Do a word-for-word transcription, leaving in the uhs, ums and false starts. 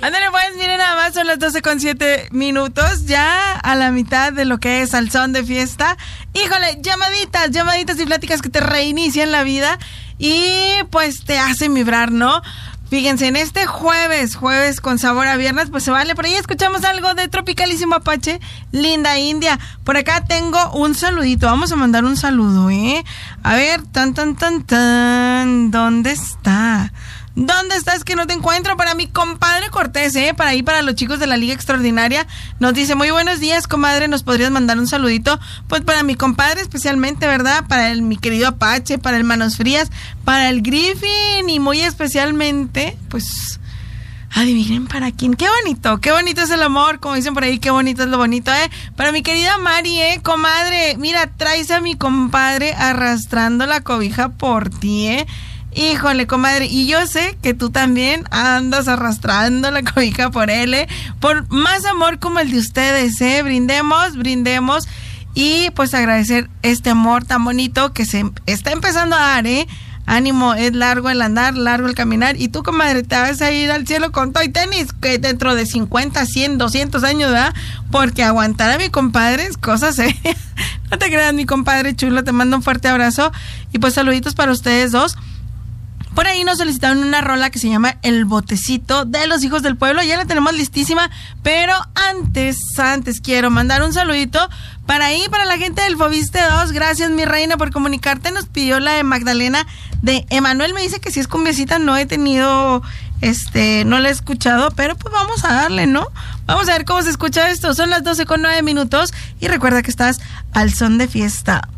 Ándale, pues, miren, nada más son las doce con siete minutos, ya a la mitad de lo que es al son de fiesta. Híjole, llamaditas, llamaditas y pláticas que te reinician la vida y pues te hacen vibrar, ¿no? Fíjense, en este jueves, jueves con sabor a viernes, pues se vale. Por ahí escuchamos algo de Tropicalísimo Apache, Linda India. Por acá tengo un saludito, vamos a mandar un saludo, ¿eh? A ver, tan, tan, tan, tan, ¿dónde está? ¿Dónde estás que no te encuentro? Para mi compadre Cortés, ¿eh? Para ahí, para los chicos de la Liga Extraordinaria. Nos dice, muy buenos días, comadre, ¿nos podrías mandar un saludito? Pues para mi compadre especialmente, ¿verdad? Para el, mi querido Apache, para el Manos Frías, para el Griffin y muy especialmente, pues... adivinen para quién. Qué bonito, qué bonito es el amor, como dicen por ahí, qué bonito es lo bonito, ¿eh? Para mi querida Mari, ¿eh? Comadre, mira, traes a mi compadre arrastrando la cobija por ti, ¿eh? Híjole, comadre, y yo sé que tú también andas arrastrando la cobija por él, ¿eh? Por más amor como el de ustedes, ¿eh? Brindemos, brindemos y pues agradecer este amor tan bonito que se está empezando a dar, ¿eh? Ánimo, es largo el andar, largo el caminar. Y tú, comadre, te vas a ir al cielo con todo y tenis, que dentro de cincuenta, cien, doscientos años, ¿verdad? Porque aguantar a mi compadre es cosa seria. No te creas, mi compadre chulo, te mando un fuerte abrazo. Y pues saluditos para ustedes dos. Por ahí nos solicitaron una rola que se llama El Botecito de los Hijos del Pueblo. Ya la tenemos listísima, pero antes, antes quiero mandar un saludito para ahí, para la gente del Fobiste dos. Gracias, mi reina, por comunicarte. Nos pidió la de Magdalena de Emanuel. Me dice que si es cumbiecita, no he tenido, este, no la he escuchado, pero pues vamos a darle, ¿no? Vamos a ver cómo se escucha esto. Son las doce con nueve minutos y recuerda que estás al son de fiesta.